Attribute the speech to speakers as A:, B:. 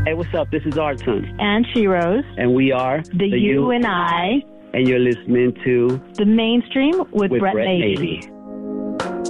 A: Hey, what's up? This is Arton.
B: And She-Rose.
A: And we are
B: the You and I.
A: And you're listening to
B: The Mainstream with Brett
A: Navy.
B: Navy.